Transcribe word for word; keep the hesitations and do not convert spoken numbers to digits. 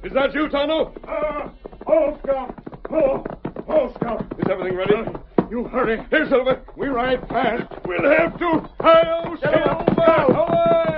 Is that you, Tonto? Uh, oh, Scout. Oh, oh, Scout. Is everything ready? Uh, you hurry. Here, Silver. We ride fast. We'll have to. Hi-yo, Get him up, Silver! Scout. Away!